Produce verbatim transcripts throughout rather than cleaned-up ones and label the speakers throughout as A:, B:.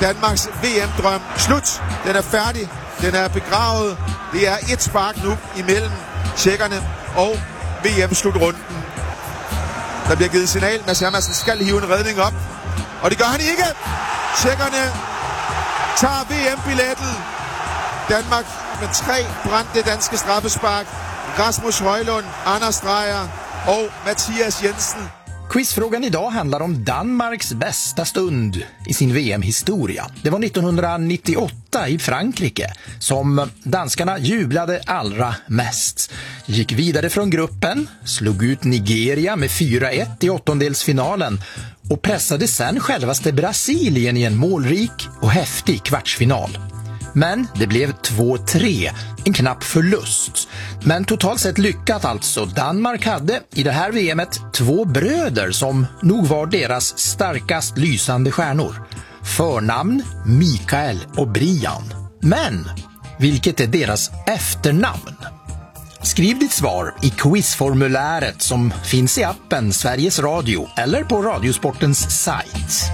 A: Danmarks V M-drøm slut. Den er færdig. Den er begravet. Det er et spark nu imellem tjekkerne og V M-slutrunden. Der bliver givet signal. Mads Hermansen skal hive en redning op. Og det gør han ikke. Tjekkerne tager V M-billetten. Danmark med tre brændte danske straffespark. Rasmus Højlund, Anders Dreyer och Mattias Jensen.
B: Quizfrågan idag handlar om Danmarks bästa stund i sin V M-historia. Det var nittonhundranittioåtta i Frankrike som danskarna jublade allra mest. Gick vidare från gruppen, slog ut Nigeria med fyra ett i åttondelsfinalen och pressade sen självaste Brasilien i en målrik och häftig kvartsfinal. Men det blev två tre, en knapp förlust. Men totalt sett lyckat alltså. Danmark hade i det här V M:et två bröder som nog var deras starkast lysande stjärnor. Förnamn Mikael och Brian. Men vilket är deras efternamn? Skriv ditt svar i quizformuläret som finns i appen Sveriges Radio eller på Radiosportens sajt.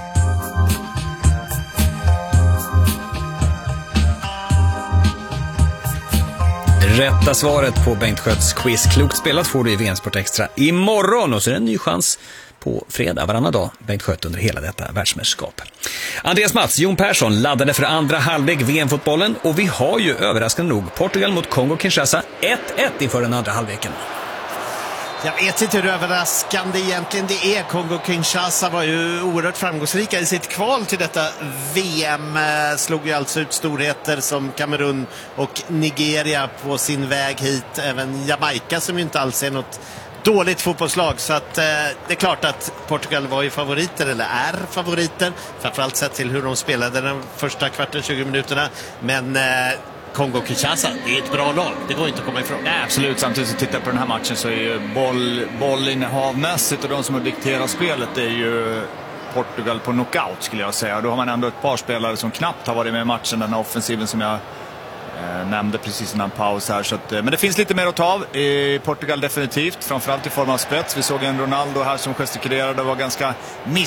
C: Rätta svaret på Bengt Skötts quiz. Klokt spelat får du i V M-sport extra imorgon. Och så är det en ny chans på fredag varannan dag. Bengt Skött under hela detta världsmästerskap. Andreas Mats, Jon Persson laddade för andra halvlek V M-fotbollen. Och vi har ju överraskande nog Portugal mot Kongo-Kinshasa ett ett inför den andra halvleken.
D: Jag vet inte hur överraskande egentligen det är. Kongo-Kinshasa var ju oerhört framgångsrika i sitt kval till detta V M. Slog ju alltså ut storheter som Kamerun och Nigeria på sin väg hit. Även Jamaica som ju inte alls är något dåligt fotbollslag. Så att eh, det är klart att Portugal var ju favoriter, eller är favoriter. Framförallt sett till hur de spelade den första kvarten, tjugo minuterna. Men... Eh, Kongo-Kinshasa, det är ett bra lag. Det går inte att komma ifrån.
E: Nej, absolut, samtidigt så tittar på den här matchen så är ju boll, bollinnehavmässigt och de som har dikterat spelet är ju Portugal på knockout skulle jag säga. Då har man ändå ett par spelare som knappt har varit med i matchen, den här offensiven som jag eh, nämnde precis innan paus här. Så att, men det finns lite mer att ta av i Portugal definitivt, framförallt i form av spets. Vi såg en Ronaldo här som gestikulerade och var ganska miss